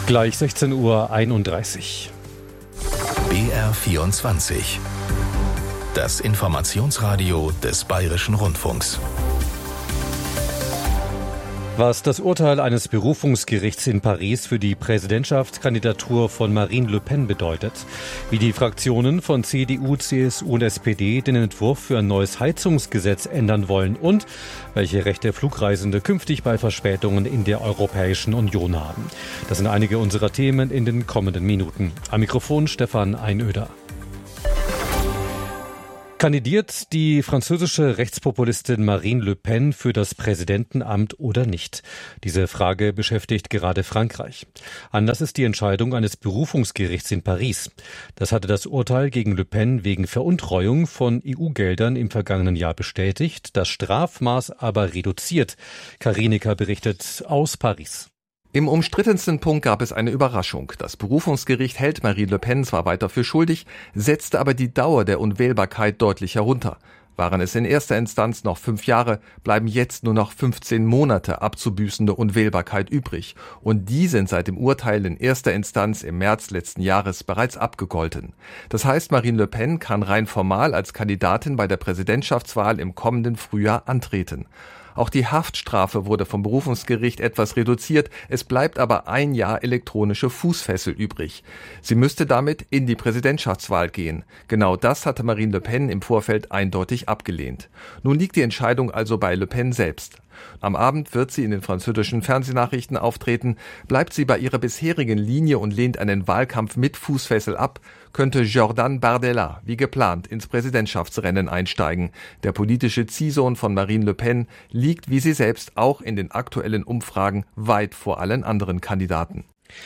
Gleich 16:31 Uhr. BR24. Das Informationsradio des Bayerischen Rundfunks. Was das Urteil eines Berufungsgerichts in Paris für die Präsidentschaftskandidatur von Marine Le Pen bedeutet, wie die Fraktionen von CDU, CSU und SPD den Entwurf für ein neues Heizungsgesetz ändern wollen und welche Rechte Flugreisende künftig bei Verspätungen in der Europäischen Union haben. Das sind einige unserer Themen in den kommenden Minuten. Am Mikrofon Stefan Einöder. Kandidiert die französische Rechtspopulistin Marine Le Pen für das Präsidentenamt oder nicht? Diese Frage beschäftigt gerade Frankreich. Anlass ist die Entscheidung eines Berufungsgerichts in Paris. Das hatte das Urteil gegen Le Pen wegen Veruntreuung von EU-Geldern im vergangenen Jahr bestätigt, das Strafmaß aber reduziert. Karinika berichtet aus Paris. Im umstrittensten Punkt gab es eine Überraschung. Das Berufungsgericht hält Marine Le Pen zwar weiter für schuldig, setzte aber die Dauer der Unwählbarkeit deutlich herunter. Waren es in erster Instanz noch 5 Jahre, bleiben jetzt nur noch 15 Monate abzubüßende Unwählbarkeit übrig. Und die sind seit dem Urteil in erster Instanz im März letzten Jahres bereits abgegolten. Das heißt, Marine Le Pen kann rein formal als Kandidatin bei der Präsidentschaftswahl im kommenden Frühjahr antreten. Auch die Haftstrafe wurde vom Berufungsgericht etwas reduziert. Es bleibt aber 1 Jahr elektronische Fußfessel übrig. Sie müsste damit in die Präsidentschaftswahl gehen. Genau das hatte Marine Le Pen im Vorfeld eindeutig abgelehnt. Nun liegt die Entscheidung also bei Le Pen selbst. Am Abend wird sie in den französischen Fernsehnachrichten auftreten. Bleibt sie bei ihrer bisherigen Linie und lehnt einen Wahlkampf mit Fußfessel ab, könnte Jordan Bardella wie geplant ins Präsidentschaftsrennen einsteigen. Der politische Ziehsohn von Marine Le Pen liegt wie sie selbst auch in den aktuellen Umfragen weit vor allen anderen Kandidaten.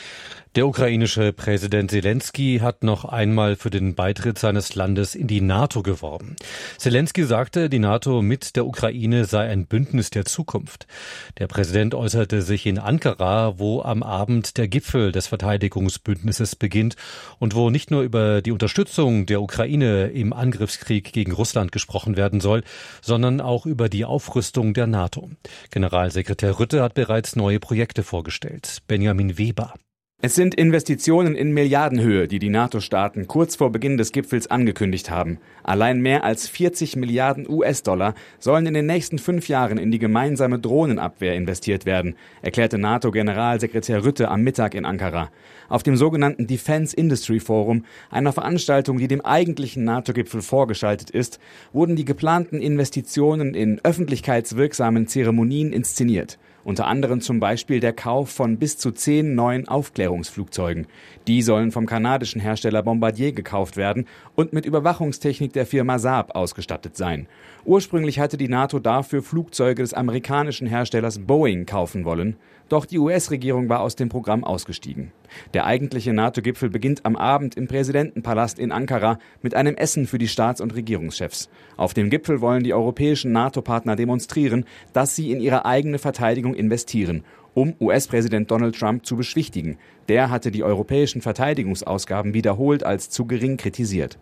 Der ukrainische Präsident Selenskyj hat noch einmal für den Beitritt seines Landes in die NATO geworben. Selenskyj sagte, die NATO mit der Ukraine sei ein Bündnis der Zukunft. Der Präsident äußerte sich in Ankara, wo am Abend der Gipfel des Verteidigungsbündnisses beginnt und wo nicht nur über die Unterstützung der Ukraine im Angriffskrieg gegen Russland gesprochen werden soll, sondern auch über die Aufrüstung der NATO. Generalsekretär Rutte hat bereits neue Projekte vorgestellt. Benjamin Weber. Es sind Investitionen in Milliardenhöhe, die die NATO-Staaten kurz vor Beginn des Gipfels angekündigt haben. Allein mehr als 40 Milliarden US-Dollar sollen in den nächsten 5 Jahren in die gemeinsame Drohnenabwehr investiert werden, erklärte NATO-Generalsekretär Rutte am Mittag in Ankara. Auf dem sogenannten Defense Industry Forum, einer Veranstaltung, die dem eigentlichen NATO-Gipfel vorgeschaltet ist, wurden die geplanten Investitionen in öffentlichkeitswirksamen Zeremonien inszeniert. Unter anderem zum Beispiel der Kauf von bis zu 10 neuen Aufklärungsflugzeugen. Die sollen vom kanadischen Hersteller Bombardier gekauft werden und mit Überwachungstechnik der Firma Saab ausgestattet sein. Ursprünglich hatte die NATO dafür Flugzeuge des amerikanischen Herstellers Boeing kaufen wollen. Doch die US-Regierung war aus dem Programm ausgestiegen. Der eigentliche NATO-Gipfel beginnt am Abend im Präsidentenpalast in Ankara mit einem Essen für die Staats- und Regierungschefs. Auf dem Gipfel wollen die europäischen NATO-Partner demonstrieren, dass sie in ihre eigene Verteidigung investieren, um US-Präsident Donald Trump zu beschwichtigen. Der hatte die europäischen Verteidigungsausgaben wiederholt als zu gering kritisiert.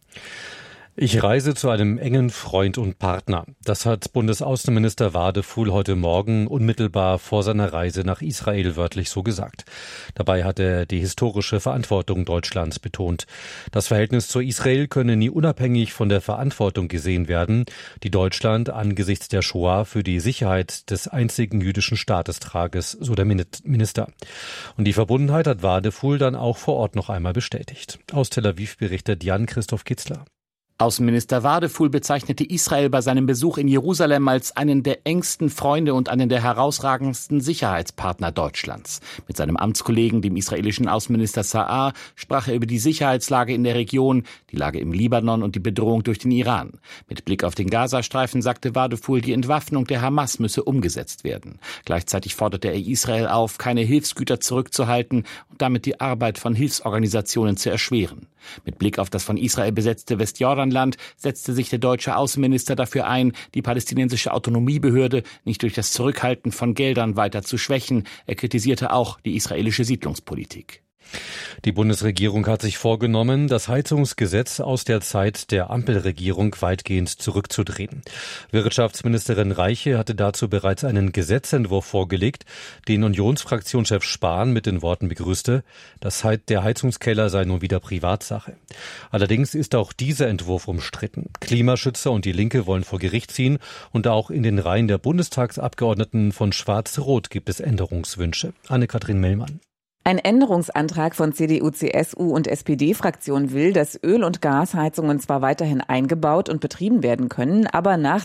Ich reise zu einem engen Freund und Partner. Das hat Bundesaußenminister Wadefuhl heute Morgen unmittelbar vor seiner Reise nach Israel wörtlich so gesagt. Dabei hat er die historische Verantwortung Deutschlands betont. Das Verhältnis zu Israel könne nie unabhängig von der Verantwortung gesehen werden, die Deutschland angesichts der Shoah für die Sicherheit des einzigen jüdischen Staates trage, so der Minister. Und die Verbundenheit hat Wadefuhl dann auch vor Ort noch einmal bestätigt. Aus Tel Aviv berichtet Jan-Christoph Kitzler. Außenminister Wadefuhl bezeichnete Israel bei seinem Besuch in Jerusalem als einen der engsten Freunde und einen der herausragendsten Sicherheitspartner Deutschlands. Mit seinem Amtskollegen, dem israelischen Außenminister Sa'ar, sprach er über die Sicherheitslage in der Region, die Lage im Libanon und die Bedrohung durch den Iran. Mit Blick auf den Gazastreifen sagte Wadefuhl, die Entwaffnung der Hamas müsse umgesetzt werden. Gleichzeitig forderte er Israel auf, keine Hilfsgüter zurückzuhalten und damit die Arbeit von Hilfsorganisationen zu erschweren. Mit Blick auf das von Israel besetzte Westjordanland setzte sich der deutsche Außenminister dafür ein, die palästinensische Autonomiebehörde nicht durch das Zurückhalten von Geldern weiter zu schwächen. Er kritisierte auch die israelische Siedlungspolitik. Die Bundesregierung hat sich vorgenommen, das Heizungsgesetz aus der Zeit der Ampelregierung weitgehend zurückzudrehen. Wirtschaftsministerin Reiche hatte dazu bereits einen Gesetzentwurf vorgelegt, den Unionsfraktionschef Spahn mit den Worten begrüßte, der Heizungskeller sei nun wieder Privatsache. Allerdings ist auch dieser Entwurf umstritten. Klimaschützer und die Linke wollen vor Gericht ziehen und auch in den Reihen der Bundestagsabgeordneten von Schwarz-Rot gibt es Änderungswünsche. Anne-Kathrin Mellmann. Ein Änderungsantrag von CDU, CSU und SPD-Fraktion will, dass Öl- und Gasheizungen zwar weiterhin eingebaut und betrieben werden können, aber nach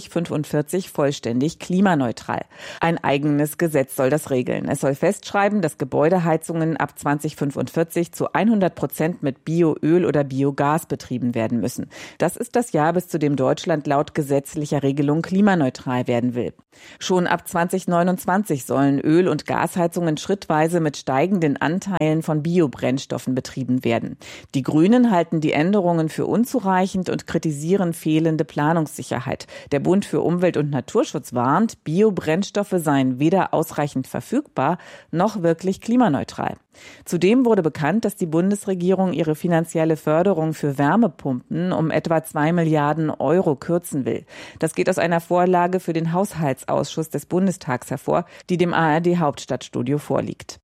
2045 vollständig klimaneutral. Ein eigenes Gesetz soll das regeln. Es soll festschreiben, dass Gebäudeheizungen ab 2045 zu 100% mit Bioöl oder Biogas betrieben werden müssen. Das ist das Jahr, bis zu dem Deutschland laut gesetzlicher Regelung klimaneutral werden will. Schon ab 2029 sollen Öl- und Gasheizungen schrittweise mit steigenden Anteilen von Biobrennstoffen betrieben werden. Die Grünen halten die Änderungen für unzureichend und kritisieren fehlende Planungssicherheit. Der Bund für Umwelt und Naturschutz warnt, Biobrennstoffe seien weder ausreichend verfügbar noch wirklich klimaneutral. Zudem wurde bekannt, dass die Bundesregierung ihre finanzielle Förderung für Wärmepumpen um etwa 2 Milliarden Euro kürzen will. Das geht aus einer Vorlage für den Haushaltsausschuss des Bundestags hervor, die dem ARD-Hauptstadtstudio vorliegt.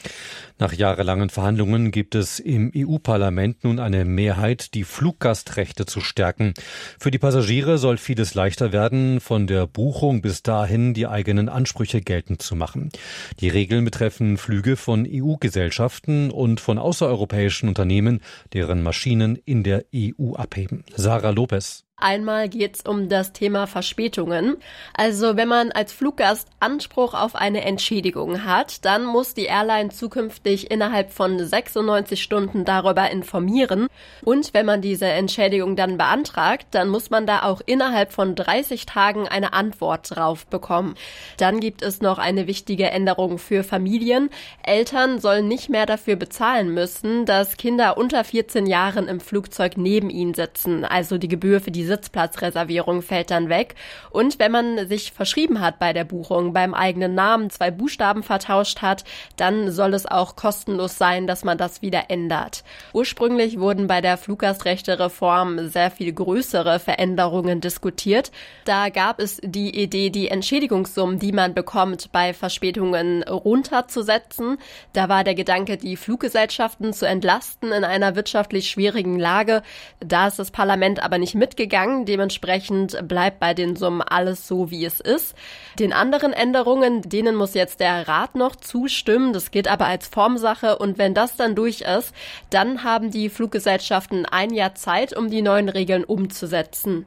Nach jahrelangen Verhandlungen gibt es im EU-Parlament nun eine Mehrheit, die Fluggastrechte zu stärken. Für die Passagiere soll vieles leichter werden, von der Buchung bis dahin die eigenen Ansprüche geltend zu machen. Die Regeln betreffen Flüge von EU-Gesellschaften und von außereuropäischen Unternehmen, deren Maschinen in der EU abheben. Sarah Lopez. Einmal geht es um das Thema Verspätungen. Also wenn man als Fluggast Anspruch auf eine Entschädigung hat, dann muss die Airline zukünftig innerhalb von 96 Stunden darüber informieren. Und wenn man diese Entschädigung dann beantragt, dann muss man da auch innerhalb von 30 Tagen eine Antwort drauf bekommen. Dann gibt es noch eine wichtige Änderung für Familien. Eltern sollen nicht mehr dafür bezahlen müssen, dass Kinder unter 14 Jahren im Flugzeug neben ihnen sitzen. Also die Gebühr für die Sitzplatzreservierung fällt dann weg. Und wenn man sich verschrieben hat bei der Buchung, beim eigenen Namen 2 Buchstaben vertauscht hat, dann soll es auch kostenlos sein, dass man das wieder ändert. Ursprünglich wurden bei der Fluggastrechte-Reform sehr viel größere Veränderungen diskutiert. Da gab es die Idee, die Entschädigungssummen, die man bekommt, bei Verspätungen runterzusetzen. Da war der Gedanke, die Fluggesellschaften zu entlasten in einer wirtschaftlich schwierigen Lage. Da ist das Parlament aber nicht mitgegangen. Dementsprechend bleibt bei den Summen alles so, wie es ist. Den anderen Änderungen, denen muss jetzt der Rat noch zustimmen. Das geht aber als Formsache. Und wenn das dann durch ist, dann haben die Fluggesellschaften 1 Jahr Zeit, um die neuen Regeln umzusetzen.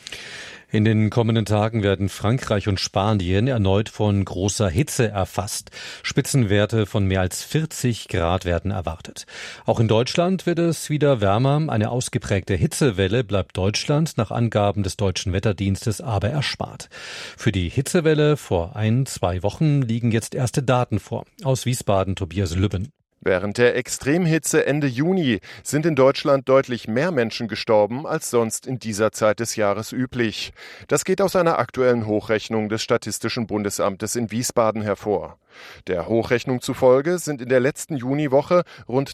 In den kommenden Tagen werden Frankreich und Spanien erneut von großer Hitze erfasst. Spitzenwerte von mehr als 40 Grad werden erwartet. Auch in Deutschland wird es wieder wärmer. Eine ausgeprägte Hitzewelle bleibt Deutschland nach Angaben des Deutschen Wetterdienstes aber erspart. Für die Hitzewelle vor 1-2 Wochen liegen jetzt erste Daten vor. Aus Wiesbaden Tobias Lübben. Während der Extremhitze Ende Juni sind in Deutschland deutlich mehr Menschen gestorben als sonst in dieser Zeit des Jahres üblich. Das geht aus einer aktuellen Hochrechnung des Statistischen Bundesamtes in Wiesbaden hervor. Der Hochrechnung zufolge sind in der letzten Juniwoche rund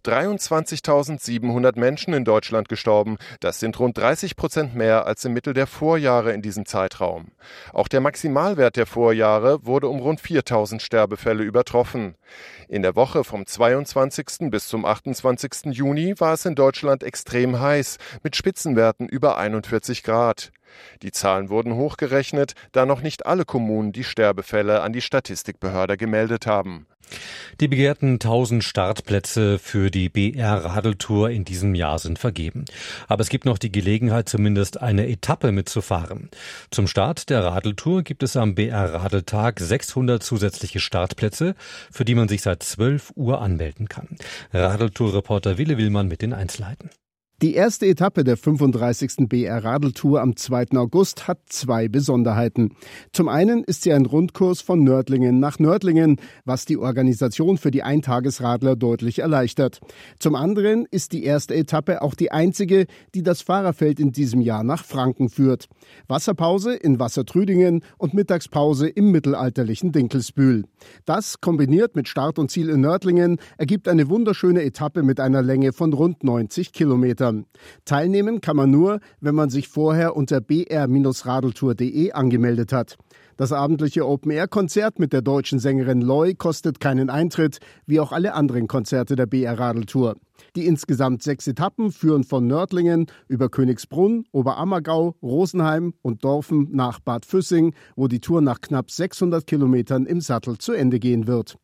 23.700 Menschen in Deutschland gestorben. Das sind rund 30% mehr als im Mittel der Vorjahre in diesem Zeitraum. Auch der Maximalwert der Vorjahre wurde um rund 4.000 Sterbefälle übertroffen. In der Woche vom 22. bis zum 28. Juni war es in Deutschland extrem heiß, mit Spitzenwerten über 41 Grad. Die Zahlen wurden hochgerechnet, da noch nicht alle Kommunen die Sterbefälle an die Statistikbehörde gemeldet haben. Die begehrten 1000 Startplätze für die BR-Radeltour in diesem Jahr sind vergeben. Aber es gibt noch die Gelegenheit, zumindest eine Etappe mitzufahren. Zum Start der Radeltour gibt es am BR-Radeltag 600 zusätzliche Startplätze, für die man sich seit 12 Uhr anmelden kann. Radeltour-Reporter Wille Willmann mit den Einzelheiten. Die erste Etappe der 35. BR-Radeltour am 2. August hat 2 Besonderheiten. Zum einen ist sie ein Rundkurs von Nördlingen nach Nördlingen, was die Organisation für die Eintagesradler deutlich erleichtert. Zum anderen ist die erste Etappe auch die einzige, die das Fahrerfeld in diesem Jahr nach Franken führt. Wasserpause in Wassertrüdingen und Mittagspause im mittelalterlichen Dinkelsbühl. Das, kombiniert mit Start und Ziel in Nördlingen, ergibt eine wunderschöne Etappe mit einer Länge von rund 90 Kilometern. Teilnehmen kann man nur, wenn man sich vorher unter br-radeltour.de angemeldet hat. Das abendliche Open-Air-Konzert mit der deutschen Sängerin Loy kostet keinen Eintritt, wie auch alle anderen Konzerte der BR-Radeltour. Die insgesamt 6 Etappen führen von Nördlingen über Königsbrunn, Oberammergau, Rosenheim und Dorfen nach Bad Füssing, wo die Tour nach knapp 600 Kilometern im Sattel zu Ende gehen wird.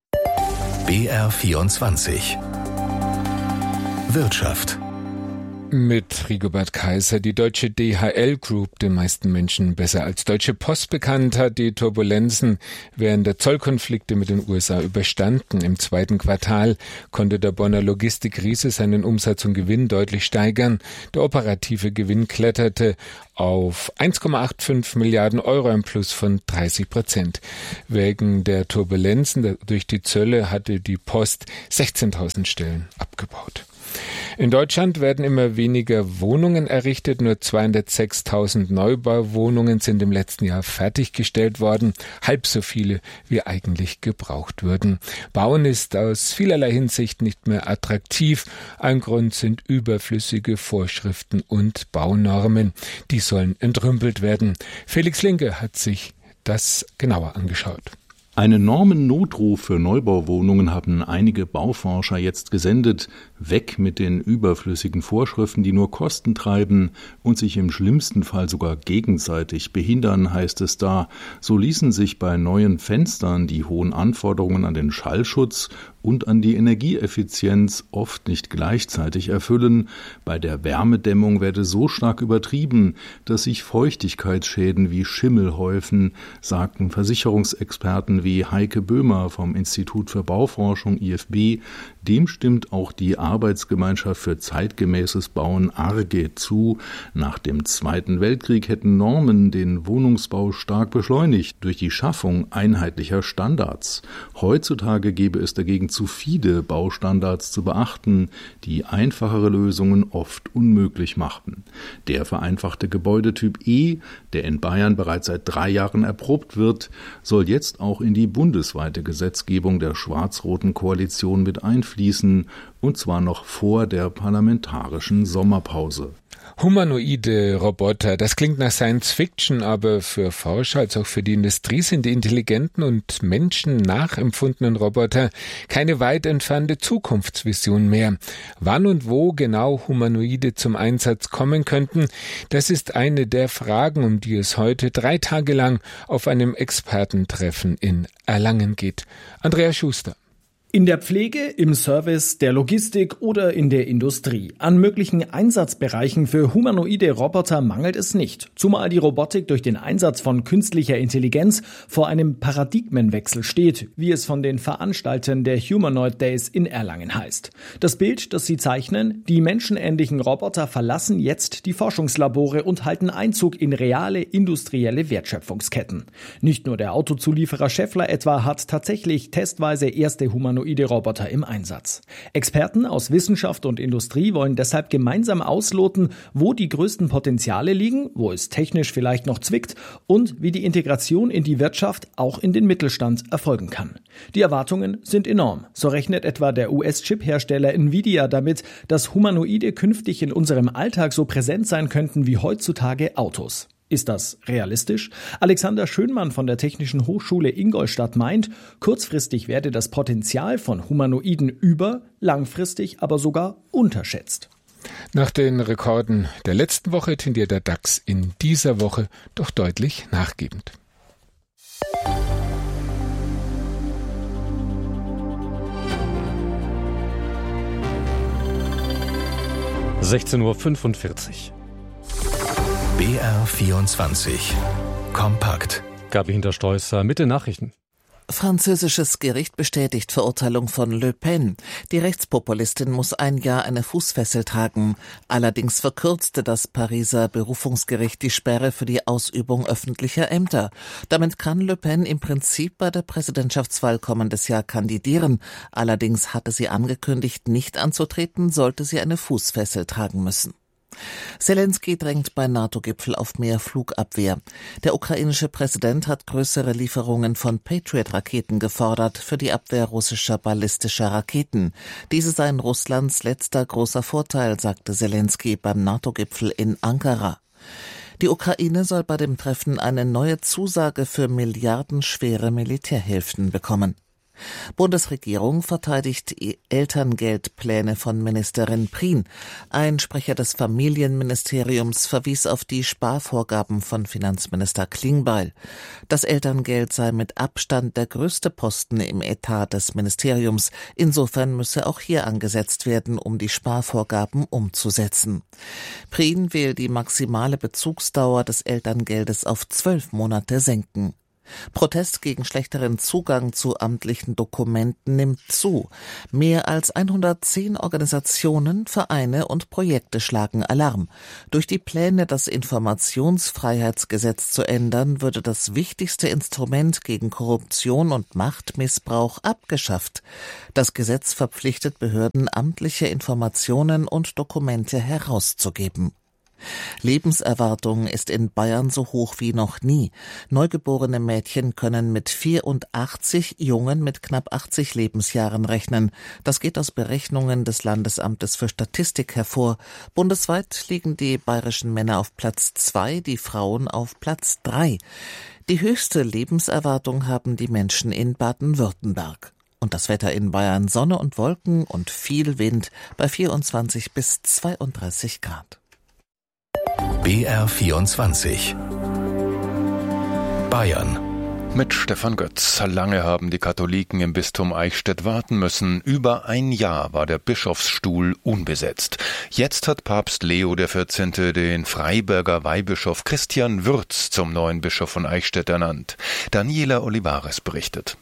BR24 Wirtschaft. Mit Rigobert Kaiser. Die deutsche DHL Group, den meisten Menschen besser als Deutsche Post bekannt, hat die Turbulenzen während der Zollkonflikte mit den USA überstanden. Im 2. Quartal konnte der Bonner Logistikriese seinen Umsatz und Gewinn deutlich steigern. Der operative Gewinn kletterte auf 1,85 Milliarden Euro, ein Plus von 30%. Wegen der Turbulenzen durch die Zölle hatte die Post 16.000 Stellen abgebaut. In Deutschland werden immer weniger Wohnungen errichtet. Nur 206.000 Neubauwohnungen sind im letzten Jahr fertiggestellt worden. Halb so viele, wie eigentlich gebraucht würden. Bauen ist aus vielerlei Hinsicht nicht mehr attraktiv. Ein Grund sind überflüssige Vorschriften und Baunormen. Die sollen entrümpelt werden. Felix Linke hat sich das genauer angeschaut. Einen Normennotruf für Neubauwohnungen haben einige Bauforscher jetzt gesendet. Weg mit den überflüssigen Vorschriften, die nur Kosten treiben und sich im schlimmsten Fall sogar gegenseitig behindern, heißt es da. So ließen sich bei neuen Fenstern die hohen Anforderungen an den Schallschutz und an die Energieeffizienz oft nicht gleichzeitig erfüllen. Bei der Wärmedämmung werde so stark übertrieben, dass sich Feuchtigkeitsschäden wie Schimmel häufen, sagten Versicherungsexperten wie Heike Böhmer vom Institut für Bauforschung IFB. Dem stimmt auch die Arbeitsgemeinschaft für zeitgemäßes Bauen ARGE zu. Nach dem Zweiten Weltkrieg hätten Normen den Wohnungsbau stark beschleunigt durch die Schaffung einheitlicher Standards. Heutzutage gäbe es dagegen zu viele Baustandards zu beachten, die einfachere Lösungen oft unmöglich machten. Der vereinfachte Gebäudetyp E, der in Bayern bereits seit 3 Jahren erprobt wird, soll jetzt auch in die bundesweite Gesetzgebung der schwarz-roten Koalition mit einfließen, und zwar noch vor der parlamentarischen Sommerpause. Humanoide Roboter, das klingt nach Science Fiction, aber für Forscher als auch für die Industrie sind die intelligenten und Menschen nachempfundenen Roboter keine weit entfernte Zukunftsvision mehr. Wann und wo genau Humanoide zum Einsatz kommen könnten, das ist eine der Fragen, um die es heute 3 Tage lang auf einem Expertentreffen in Erlangen geht. Andreas Schuster. In der Pflege, im Service, der Logistik oder in der Industrie. An möglichen Einsatzbereichen für humanoide Roboter mangelt es nicht. Zumal die Robotik durch den Einsatz von künstlicher Intelligenz vor einem Paradigmenwechsel steht, wie es von den Veranstaltern der Humanoid Days in Erlangen heißt. Das Bild, das sie zeichnen, die menschenähnlichen Roboter verlassen jetzt die Forschungslabore und halten Einzug in reale industrielle Wertschöpfungsketten. Nicht nur der Autozulieferer Schaeffler etwa hat tatsächlich testweise erste humanoide Roboter im Einsatz. Experten aus Wissenschaft und Industrie wollen deshalb gemeinsam ausloten, wo die größten Potenziale liegen, wo es technisch vielleicht noch zwickt und wie die Integration in die Wirtschaft auch in den Mittelstand erfolgen kann. Die Erwartungen sind enorm. So rechnet etwa der US-Chip-Hersteller Nvidia damit, dass Humanoide künftig in unserem Alltag so präsent sein könnten wie heutzutage Autos. Ist das realistisch? Alexander Schönmann von der Technischen Hochschule Ingolstadt meint, kurzfristig werde das Potenzial von Humanoiden langfristig aber sogar unterschätzt. Nach den Rekorden der letzten Woche tendiert der DAX in dieser Woche doch deutlich nachgebend. (16:45 Uhr). BR24 Kompakt. Gabi Hinterstoißer mit den Nachrichten. Französisches Gericht bestätigt Verurteilung von Le Pen. Die Rechtspopulistin muss ein Jahr eine Fußfessel tragen. Allerdings verkürzte das Pariser Berufungsgericht die Sperre für die Ausübung öffentlicher Ämter. Damit kann Le Pen im Prinzip bei der Präsidentschaftswahl kommendes Jahr kandidieren. Allerdings hatte sie angekündigt, nicht anzutreten, sollte sie eine Fußfessel tragen müssen. Zelensky drängt bei NATO-Gipfel auf mehr Flugabwehr. Der ukrainische Präsident hat größere Lieferungen von Patriot-Raketen gefordert für die Abwehr russischer ballistischer Raketen. Diese seien Russlands letzter großer Vorteil, sagte Zelensky beim NATO-Gipfel in Ankara. Die Ukraine soll bei dem Treffen eine neue Zusage für milliardenschwere Militärhilfen bekommen. Bundesregierung verteidigt Elterngeldpläne von Ministerin Prien. Ein Sprecher des Familienministeriums verwies auf die Sparvorgaben von Finanzminister Klingbeil. Das Elterngeld sei mit Abstand der größte Posten im Etat des Ministeriums. Insofern müsse auch hier angesetzt werden, um die Sparvorgaben umzusetzen. Prien will die maximale Bezugsdauer des Elterngeldes auf 12 Monate senken. Protest gegen schlechteren Zugang zu amtlichen Dokumenten nimmt zu. Mehr als 110 Organisationen, Vereine und Projekte schlagen Alarm. Durch die Pläne, das Informationsfreiheitsgesetz zu ändern, würde das wichtigste Instrument gegen Korruption und Machtmissbrauch abgeschafft. Das Gesetz verpflichtet Behörden, amtliche Informationen und Dokumente herauszugeben. Lebenserwartung ist in Bayern so hoch wie noch nie. Neugeborene Mädchen können mit 84, Jungen mit knapp 80 Lebensjahren rechnen. Das geht aus Berechnungen des Landesamtes für Statistik hervor. Bundesweit liegen die bayerischen Männer auf Platz 2, die Frauen auf Platz 3. Die höchste Lebenserwartung haben die Menschen in Baden-Württemberg. Und das Wetter in Bayern: Sonne und Wolken und viel Wind bei 24 bis 32 Grad. BR24 Bayern. Mit Stefan Götz. Lange haben die Katholiken im Bistum Eichstätt warten müssen. Über ein Jahr war der Bischofsstuhl unbesetzt. Jetzt hat Papst Leo XIV. Den Freiburger Weihbischof Christian Würz zum neuen Bischof von Eichstätt ernannt. Daniela Olivares berichtet.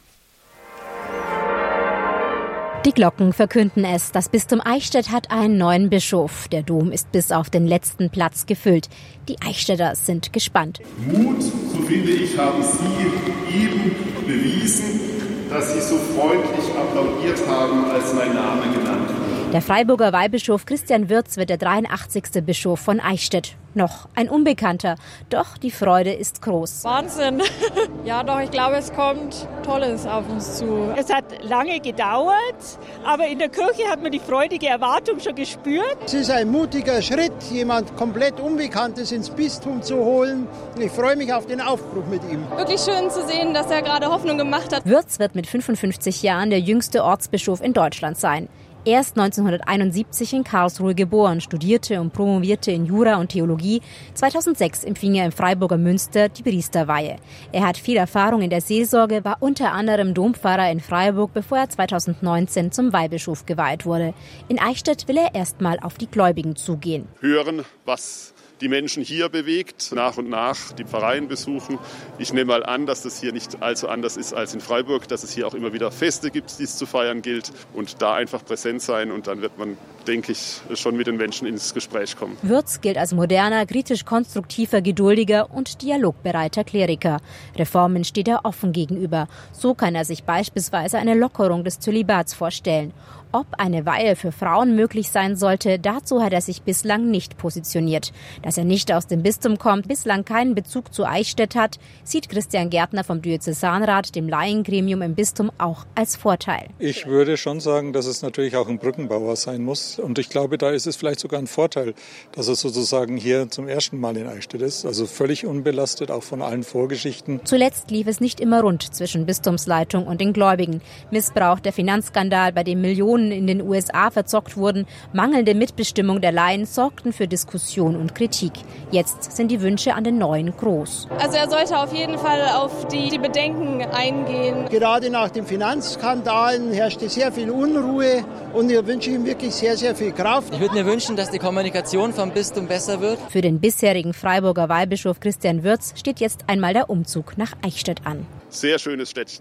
Die Glocken verkünden es. Das Bistum Eichstätt hat einen neuen Bischof. Der Dom ist bis auf den letzten Platz gefüllt. Die Eichstätter sind gespannt. Mut, so finde ich, haben Sie eben bewiesen, dass Sie so freundlich applaudiert haben, als mein Name genannt wurde. Der Freiburger Weihbischof Christian Würz wird der 83. Bischof von Eichstätt. Noch ein Unbekannter, doch die Freude ist groß. Wahnsinn. Ja, doch, ich glaube, es kommt Tolles auf uns zu. Es hat lange gedauert, aber in der Kirche hat man die freudige Erwartung schon gespürt. Es ist ein mutiger Schritt, jemand komplett Unbekanntes ins Bistum zu holen. Ich freue mich auf den Aufbruch mit ihm. Wirklich schön zu sehen, dass er gerade Hoffnung gemacht hat. Würz wird mit 55 Jahren der jüngste Ortsbischof in Deutschland sein. Er ist 1971 in Karlsruhe geboren, studierte und promovierte in Jura und Theologie. 2006 empfing er im Freiburger Münster die Priesterweihe. Er hat viel Erfahrung in der Seelsorge, war unter anderem Dompfarrer in Freiburg, bevor er 2019 zum Weihbischof geweiht wurde. In Eichstätt will er erstmal auf die Gläubigen zugehen. Hören, was die Menschen hier bewegt, nach und nach die Pfarreien besuchen. Ich nehme mal an, dass das hier nicht allzu anders ist als in Freiburg, dass es hier auch immer wieder Feste gibt, die es zu feiern gilt, und da einfach präsent sein, und dann wird man, denke ich, schon mit den Menschen ins Gespräch kommen. Würz gilt als moderner, kritisch-konstruktiver, geduldiger und dialogbereiter Kleriker. Reformen steht er offen gegenüber. So kann er sich beispielsweise eine Lockerung des Zölibats vorstellen. Ob eine Weihe für Frauen möglich sein sollte, dazu hat er sich bislang nicht positioniert. Dass er nicht aus dem Bistum kommt, bislang keinen Bezug zu Eichstätt hat, sieht Christian Gärtner vom Diözesanrat, dem Laiengremium im Bistum, auch als Vorteil. Ich würde schon sagen, dass es natürlich auch ein Brückenbauer sein muss. Und ich glaube, da ist es vielleicht sogar ein Vorteil, dass er sozusagen hier zum ersten Mal in Eichstätt ist. Also völlig unbelastet, auch von allen Vorgeschichten. Zuletzt lief es nicht immer rund zwischen Bistumsleitung und den Gläubigen. Missbrauch, der Finanzskandal, bei dem Millionen in den USA verzockt wurden, mangelnde Mitbestimmung der Laien sorgten für Diskussion und Kritik. Jetzt sind die Wünsche an den Neuen groß. Also er sollte auf jeden Fall auf die Bedenken eingehen. Gerade nach den Finanzskandalen herrschte sehr viel Unruhe, und ich wünsche ihm wirklich sehr, sehr viel Kraft. Ich würde mir wünschen, dass die Kommunikation vom Bistum besser wird. Für den bisherigen Freiburger Weihbischof Christian Würz steht jetzt einmal der Umzug nach Eichstätt an. Sehr schönes Städtchen, ja.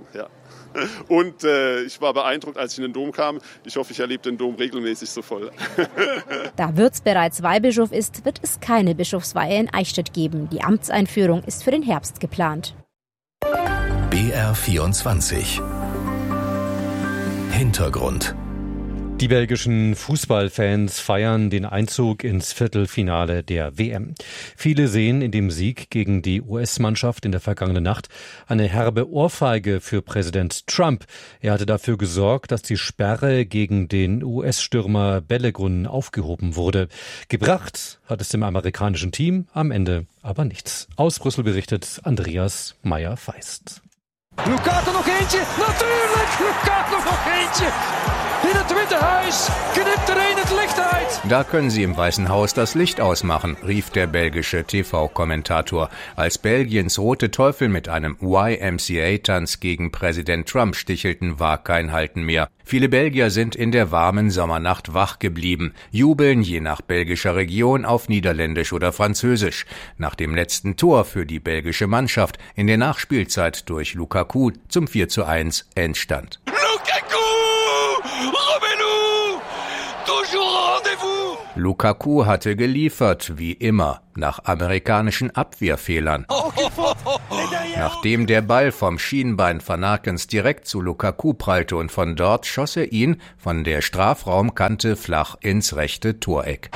Und ich war beeindruckt, als ich in den Dom kam. Ich hoffe, ich erlebe den Dom regelmäßig so voll. Da Würz bereits Weihbischof ist, wird es keine Bischofsweihe in Eichstätt geben. Die Amtseinführung ist für den Herbst geplant. BR24 Hintergrund. Die belgischen Fußballfans feiern den Einzug ins Viertelfinale der WM. Viele sehen in dem Sieg gegen die US-Mannschaft in der vergangenen Nacht eine herbe Ohrfeige für Präsident Trump. Er hatte dafür gesorgt, dass die Sperre gegen den US-Stürmer Balogun aufgehoben wurde. Gebracht hat es dem amerikanischen Team am Ende aber nichts. Aus Brüssel berichtet Andreas Meyer-Feist. Lukaku nog eentje, natuurlijk! Lukaku nog eentje! In het Witte Huis knippt het Licht uit. Da können Sie im Weißen Haus das Licht ausmachen, rief der belgische TV-Kommentator, als Belgiens Rote Teufel mit einem YMCA-Tanz gegen Präsident Trump stichelten, war kein Halten mehr. Viele Belgier sind in der warmen Sommernacht wach geblieben, jubeln je nach belgischer Region auf Niederländisch oder Französisch. Nach dem letzten Tor für die belgische Mannschaft in der Nachspielzeit durch Lukaku zum 4:1 Endstand. Lukaku hatte geliefert, wie immer, nach amerikanischen Abwehrfehlern. Nachdem der Ball vom Schienbein van Aerkens direkt zu Lukaku prallte und von dort schoss er ihn von der Strafraumkante flach ins rechte Toreck.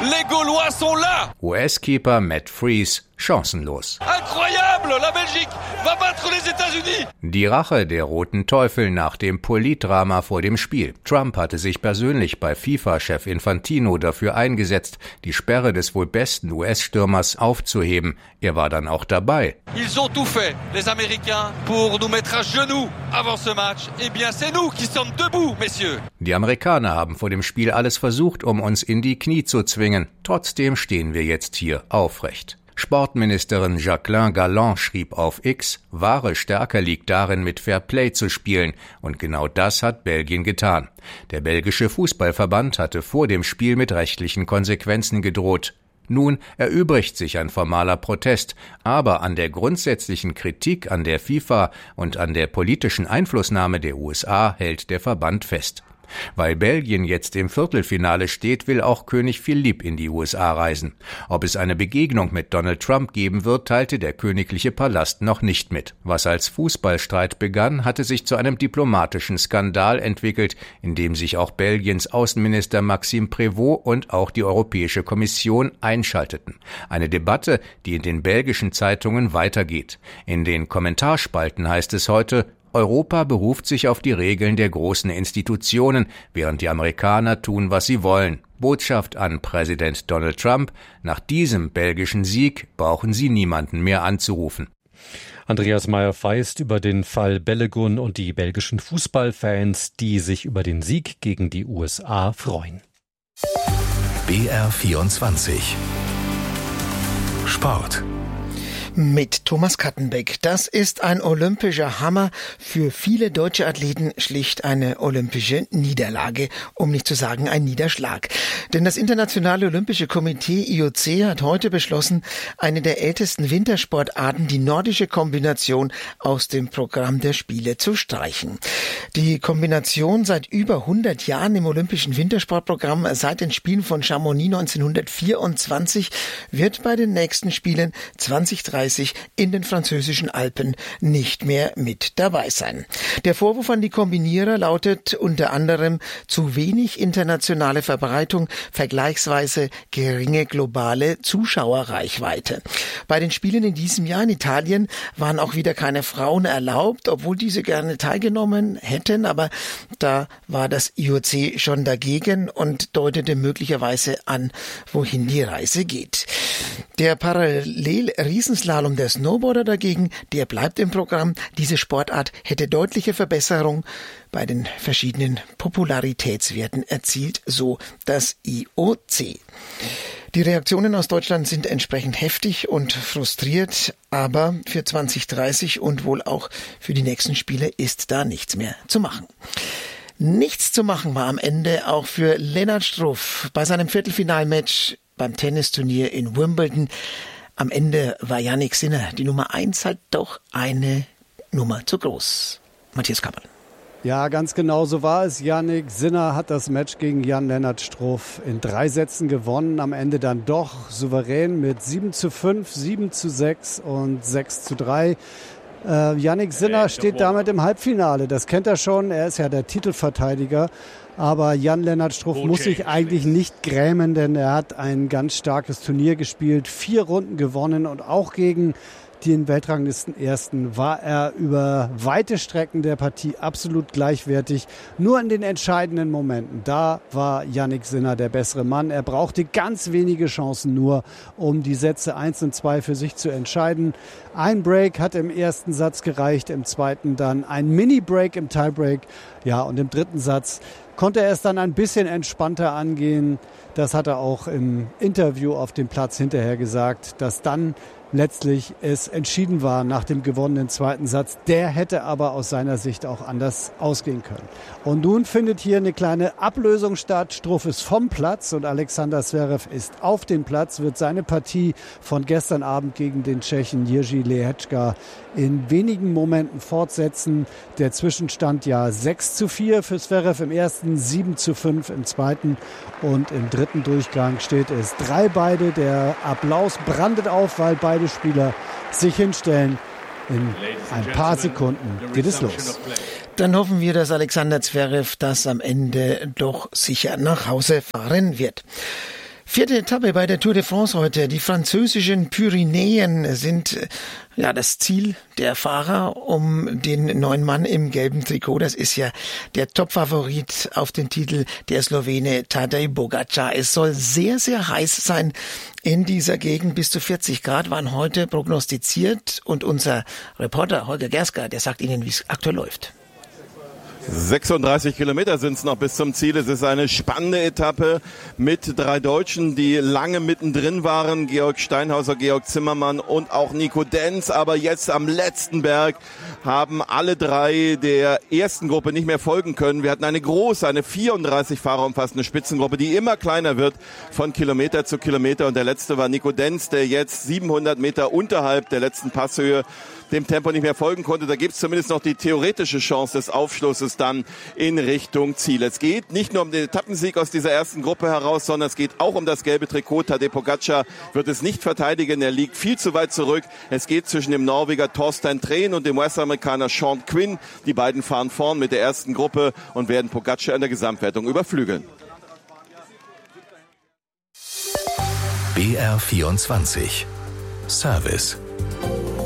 US-Keeper Matt Freese chancenlos. Incroyable, la Belgique va battre les États-Unis. Die Rache der Roten Teufel nach dem Politdrama vor dem Spiel. Trump hatte sich persönlich bei FIFA-Chef Infantino dafür eingesetzt, die Sperre des wohl besten US-Stürmers aufzuheben. Er war dann auch dabei. Ils ont tout fait, les Américains, pour nous mettre à genoux avant ce match. Eh bien, c'est nous qui sommes debout, messieurs. Die Amerikaner haben vor dem Spiel alles versucht, um uns in die Knie zu zwingen. Trotzdem stehen wir jetzt hier aufrecht. Sportministerin Jacqueline Galland schrieb auf X, wahre Stärke liegt darin, mit Fair Play zu spielen. Und genau das hat Belgien getan. Der belgische Fußballverband hatte vor dem Spiel mit rechtlichen Konsequenzen gedroht. Nun erübrigt sich ein formaler Protest, aber an der grundsätzlichen Kritik an der FIFA und an der politischen Einflussnahme der USA hält der Verband fest. Weil Belgien jetzt im Viertelfinale steht, will auch König Philipp in die USA reisen. Ob es eine Begegnung mit Donald Trump geben wird, teilte der königliche Palast noch nicht mit. Was als Fußballstreit begann, hatte sich zu einem diplomatischen Skandal entwickelt, in dem sich auch Belgiens Außenminister Maxime Prévost und auch die Europäische Kommission einschalteten. Eine Debatte, die in den belgischen Zeitungen weitergeht. In den Kommentarspalten heißt es heute: Europa beruft sich auf die Regeln der großen Institutionen, während die Amerikaner tun, was sie wollen. Botschaft an Präsident Donald Trump: Nach diesem belgischen Sieg brauchen Sie niemanden mehr anzurufen. Andreas Meyer-Feist über den Fall Balogun und die belgischen Fußballfans, die sich über den Sieg gegen die USA freuen. BR24 Sport. Mit Thomas Kattenbeck. Das ist ein olympischer Hammer, für viele deutsche Athleten schlicht eine olympische Niederlage, um nicht zu sagen ein Niederschlag. Denn das Internationale Olympische Komitee IOC hat heute beschlossen, eine der ältesten Wintersportarten, die nordische Kombination, aus dem Programm der Spiele zu streichen. Die Kombination seit über 100 Jahren im olympischen Wintersportprogramm, seit den Spielen von Chamonix 1924, wird bei den nächsten Spielen 2030 in den französischen Alpen nicht mehr mit dabei sein. Der Vorwurf an die Kombinierer lautet unter anderem zu wenig internationale Verbreitung, vergleichsweise geringe globale Zuschauerreichweite. Bei den Spielen in diesem Jahr in Italien waren auch wieder keine Frauen erlaubt, obwohl diese gerne teilgenommen hätten, aber da war das IOC schon dagegen und deutete möglicherweise an, wohin die Reise geht. Der Parallel-Riesenslalom der Snowboarder dagegen, der bleibt im Programm. Diese Sportart hätte deutliche Verbesserung bei den verschiedenen Popularitätswerten erzielt, so das IOC. Die Reaktionen aus Deutschland sind entsprechend heftig und frustriert, aber für 2030 und wohl auch für die nächsten Spiele ist da nichts mehr zu machen. Nichts zu machen war am Ende auch für Lennart Struff bei seinem Viertelfinalmatch beim Tennisturnier in Wimbledon. Am Ende war Jannik Sinner, die Nummer 1, halt doch eine Nummer zu groß. Matthias Kappel. Ja, ganz genau so war es. Jannik Sinner hat das Match gegen Jan-Lennart Struff in 3 Sätzen gewonnen. Am Ende dann doch souverän mit 7:5, 7:6 und 6:3. Jannik Sinner steht damit im Halbfinale. Das kennt er schon. Er ist ja der Titelverteidiger. Aber Jan-Lennart Struff muss sich eigentlich nicht grämen, denn er hat ein ganz starkes Turnier gespielt. 4 Runden gewonnen und auch gegen den Weltranglistenersten war er über weite Strecken der Partie absolut gleichwertig. Nur in den entscheidenden Momenten, da war Jannik Sinner der bessere Mann. Er brauchte ganz wenige Chancen nur, um die Sätze 1 und 2 für sich zu entscheiden. Ein Break hat im ersten Satz gereicht, im zweiten dann ein Mini-Break im Tiebreak. Ja, und im dritten Satz konnte er es dann ein bisschen entspannter angehen. Das hat er auch im Interview auf dem Platz hinterher gesagt, dass dann letztlich es entschieden war nach dem gewonnenen zweiten Satz. Der hätte aber aus seiner Sicht auch anders ausgehen können. Und nun findet hier eine kleine Ablösung statt. Struff ist vom Platz und Alexander Zverev ist auf dem Platz, wird seine Partie von gestern Abend gegen den Tschechen Jiří Lehečka in wenigen Momenten fortsetzen. Der Zwischenstand ja 6:4 für Zverev im ersten, 7:5 im zweiten und im dritten Durchgang steht es 3-3. Der Applaus brandet auf, weil beide Spieler sich hinstellen. In ein paar Sekunden geht es los. Dann hoffen wir, dass Alexander Zverev das am Ende doch sicher nach Hause fahren wird. 4. Etappe bei der Tour de France heute. Die französischen Pyrenäen sind das Ziel der Fahrer um den neuen Mann im gelben Trikot. Das ist ja der Topfavorit auf den Titel, der Slowene Tadej Pogačar. Es soll sehr, sehr heiß sein in dieser Gegend. Bis zu 40 Grad waren heute prognostiziert. Und unser Reporter Holger Gerska, der sagt Ihnen, wie es aktuell läuft. 36 Kilometer sind es noch bis zum Ziel. Es ist eine spannende Etappe mit 3 Deutschen, die lange mittendrin waren. Georg Steinhauser, Georg Zimmermann und auch Nico Denz. Aber jetzt am letzten Berg haben alle 3 der ersten Gruppe nicht mehr folgen können. Wir hatten eine 34 Fahrer umfassende Spitzengruppe, die immer kleiner wird von Kilometer zu Kilometer. Und der letzte war Nico Denz, der jetzt 700 Meter unterhalb der letzten Passhöhe dem Tempo nicht mehr folgen konnte. Da gibt es zumindest noch die theoretische Chance des Aufschlusses dann in Richtung Ziel. Es geht nicht nur um den Etappensieg aus dieser ersten Gruppe heraus, sondern es geht auch um das gelbe Trikot. Tadej Pogačar wird es nicht verteidigen. Er liegt viel zu weit zurück. Es geht zwischen dem Norweger Torstein Threhn und dem US-Amerikaner Sean Quinn. Die beiden fahren vorn mit der ersten Gruppe und werden Pogačar in der Gesamtwertung überflügeln. BR24 Service